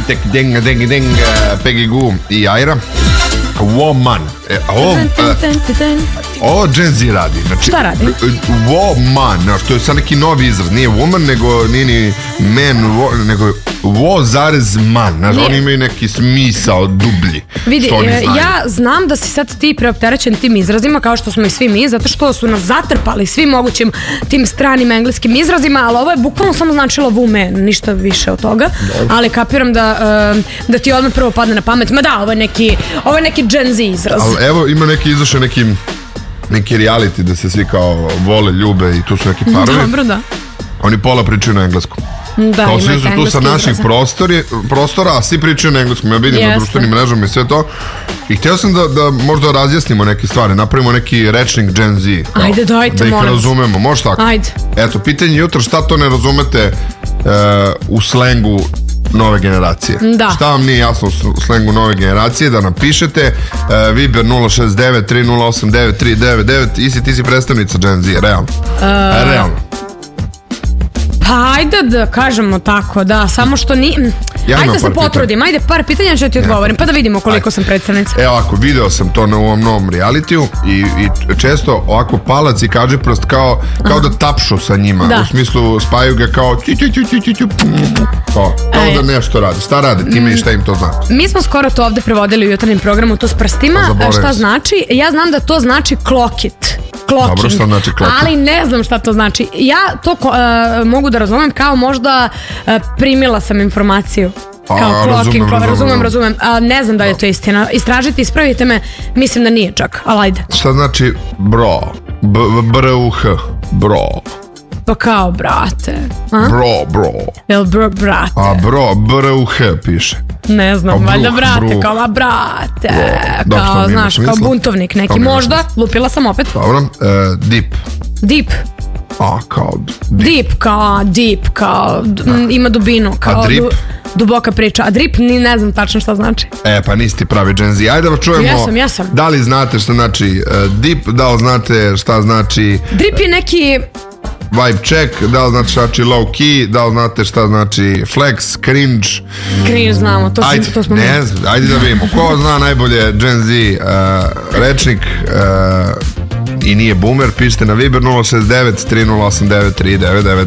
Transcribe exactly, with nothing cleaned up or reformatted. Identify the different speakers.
Speaker 1: tek deng deng deng Peggy Goo i Aira. Woman. E, ovo, ovo Gen Z radi. Znači,
Speaker 2: šta radi?
Speaker 1: Woman. Znači, to je sad neki novi izraz. Nije woman, nego nije ni man, wo, nego wo zarez man. Znači, oni imaju neki smisao dublji.
Speaker 2: Vidi, ja znam da si sad ti preopterećen tim izrazima, kao što smo i svi mi, zato što su nas zatrpali svim mogućim tim stranim engleskim izrazima, ali ovo je bukvalno samo značilo woman, ništa više od toga. Dobre. Ali kapiram da, da ti odmah prvo padne na pamet, ma da, ovo je neki, ovo je neki Gen Z izraz.
Speaker 1: Ali evo, ima neki izašao neki neki reality da se svi kao vole, ljube i tu su neki parovi.
Speaker 2: Dobro, da.
Speaker 1: Oni pola pričaju na engleskom.
Speaker 2: Da,
Speaker 1: kao svi su tu sa naših prostori, prostora, a svi pričaju na engleskom. Ja vidim yes. na društvenim mrežama i sve to. I htio sam da, da možda razjasnimo neke stvari, napravimo neki rečnik Gen Z. Kao,
Speaker 2: ajde, dajte,
Speaker 1: da ih
Speaker 2: moram.
Speaker 1: razumemo, može tako?
Speaker 2: Ajde.
Speaker 1: Eto, pitanje jutra, šta to ne razumete uh, u slengu nove generacije.
Speaker 2: Da.
Speaker 1: Šta vam nije jasno u slengu nove generacije, da napišete. uh, Viber nula šest devet tri nula osam devet tri devet devet. Isi, ti si predstavnica Gen Z, realno. Uh... Realno.
Speaker 2: Pa ajde da kažemo tako, da, samo što ni... Ja ajde da se potrudim, ajde par pitanja ću ti odgovorim, pa da vidimo koliko ajde. sam predstavnica.
Speaker 1: Evo ovako, video sam to na ovom novom realitiju i, i često ovako palac i kažiprst kao, kao da tapšu sa njima, da. U smislu spaju ga kao ću, ću, ću, ću, ću, ću, kao, kao da nešto radi. Šta radi time i šta im to znači?
Speaker 2: Mi smo skoro to ovde prevodili u jutarnjem programu, to s prstima, šta znači? Ja znam da to znači clock it. Clocking,
Speaker 1: dobro, šta znači clocking?
Speaker 2: Ali ne znam šta to znači. Ja to uh, mogu da razumem kao možda uh, primila sam informaciju. Kao
Speaker 1: a,
Speaker 2: clocking,
Speaker 1: razumem,
Speaker 2: razumem,
Speaker 1: razumem,
Speaker 2: razumem. A, ne znam da je to istina. Istražite, ispravite me, mislim da nije čak, ali ajde.
Speaker 1: Šta znači bro? B-r-u-h, bro.
Speaker 2: Pa kao, brate.
Speaker 1: A? Bro, bro.
Speaker 2: Jel bro, brate?
Speaker 1: A bro, b-r-u-h piše.
Speaker 2: Ne znam, valjda brate, bruh. Kao, a brate, bro. Kao, da, znaš, kao buntovnik neki, možda, lupila sam opet.
Speaker 1: Dobro, uh, deep.
Speaker 2: Deep.
Speaker 1: A, kao
Speaker 2: deep. Deep, kao deep, kao, d- ima dubinu, kao...
Speaker 1: A drip?
Speaker 2: Du, duboka priča, a drip, ni ne znam tačno šta znači.
Speaker 1: E, pa nisi ti pravi Gen Z. Ajde da čujemo,
Speaker 2: jesam, jesam.
Speaker 1: Da li znate šta znači uh, deep, da li znate šta znači...
Speaker 2: Drip je neki...
Speaker 1: Vibe check, da li znate šta znači low key, da li znate šta znači flex, cringe.
Speaker 2: Cringe znamo, to,
Speaker 1: ajde,
Speaker 2: si, to smo mi.
Speaker 1: Ne znam, ajde da vidimo. Ko zna najbolje Gen Z uh, rečnik uh, i nije boomer, pišite na Viber nula šest devet tri nula osam devet tri devet devet.